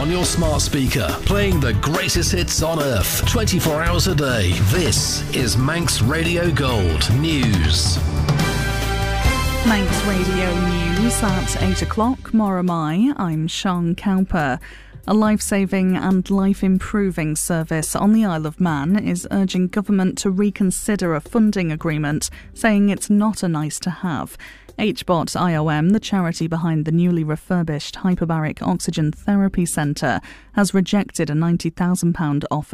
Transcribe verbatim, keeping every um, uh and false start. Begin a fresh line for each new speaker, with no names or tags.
on your smart speaker, playing the greatest hits on earth, twenty-four hours a day. This is Manx Radio Gold News.
Manx Radio News at eight o'clock. Moramai, I'm Sean Cowper. A life-saving and life-improving service on the Isle of Man is urging government to reconsider a funding agreement, saying it's not a nice-to-have. H B O T I O M, the charity behind the newly refurbished hyperbaric oxygen therapy centre, has rejected a ninety thousand pounds offer